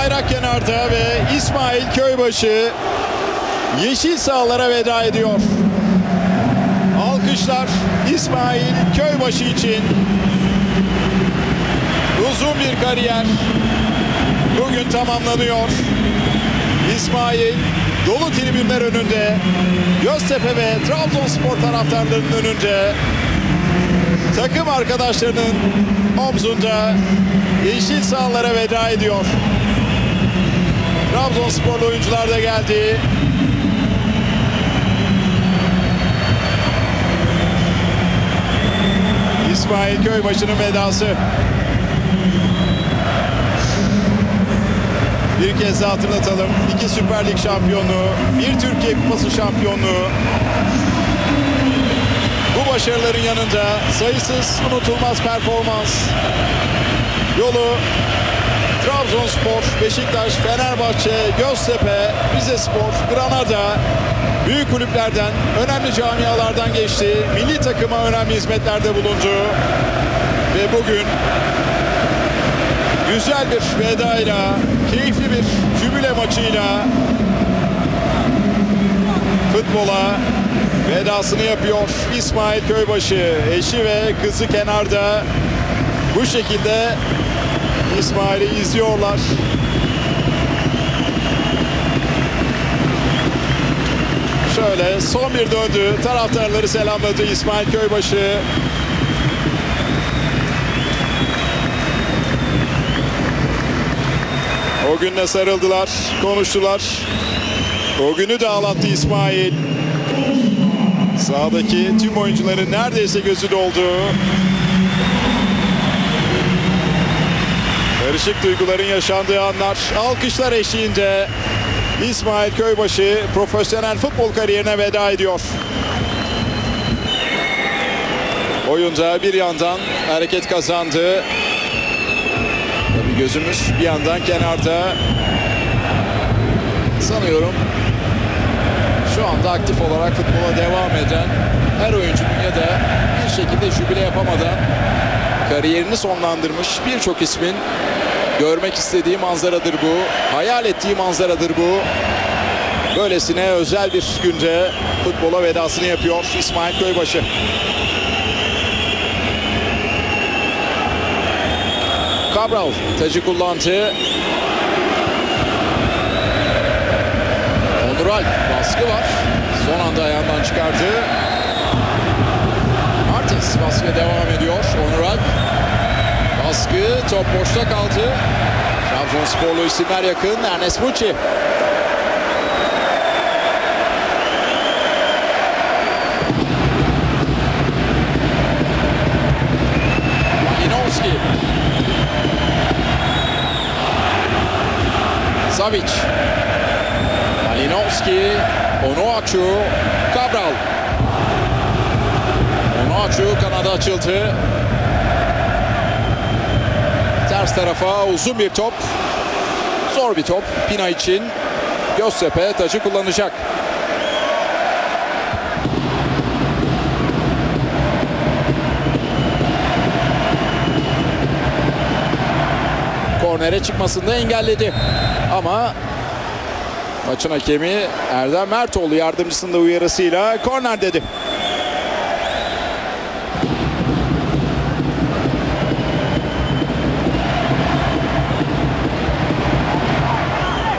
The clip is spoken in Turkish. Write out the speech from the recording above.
bayrak kenarda ve İsmail Köybaşı yeşil sahalara veda ediyor. Alkışlar İsmail Köybaşı için. Uzun bir kariyer bugün tamamlanıyor. İsmail dolu tribünler önünde, Göztepe ve Trabzonspor taraftarlarının önünde, takım arkadaşlarının omzunda yeşil sahalara veda ediyor. Trabzonsporlu oyuncular da geldi. İsmail Köybaşı'nın vedası. Bir kez daha hatırlatalım. 2 Süper Lig şampiyonluğu, 1 Türkiye Kupası şampiyonluğu. Bu başarıların yanında sayısız unutulmaz performans. Yolu Trabzonspor, Beşiktaş, Fenerbahçe, Göztepe, Rizespor, Granada, büyük kulüplerden, önemli camialardan geçti. Milli takıma önemli hizmetlerde bulundu. Ve bugün güzel bir vedayla, keyifli bir jübile maçıyla futbola vedasını yapıyor İsmail Köybaşı. Eşi ve kızı kenarda bu şekilde İsmail'i izliyorlar. Şöyle son bir döndü. Taraftarları selamladı İsmail Köybaşı. O günle sarıldılar, konuştular. O günü de ağlattı İsmail. Sahadaki tüm oyuncuların neredeyse gözü doldu. Karışık duyguların yaşandığı anlar, alkışlar eşliğinde İsmail Köybaşı profesyonel futbol kariyerine veda ediyor. Oyunda bir yandan hareket kazandı. Tabii gözümüz bir yandan kenarda. Sanıyorum şu anda aktif olarak futbola devam eden her oyuncunun ya da bir şekilde jübile yapamadan kariyerini sonlandırmış birçok ismin görmek istediği manzaradır bu. Hayal ettiği manzaradır bu. Böylesine özel bir günde futbola vedasını yapıyor İsmail Köybaşı. Cabral tacı kullandı. Onural baskı var. Son anda ayağından çıkardı. Martins baskıya devam ediyor. Onural baskı, top boşta kaldı. Trabzonsporlu isimler yakın. Ernest Muçi. Malinowski. Savic. Malinowski. Onuachu. Cabral. Onuachu kanada açıldı. Ters tarafa uzun bir top. Zor bir top. Pina için Göztepe taçı kullanacak. Kornere çıkmasını da engelledi. Ama maçın hakemi Erdem Mertoğlu yardımcısının da uyarısıyla korner dedi.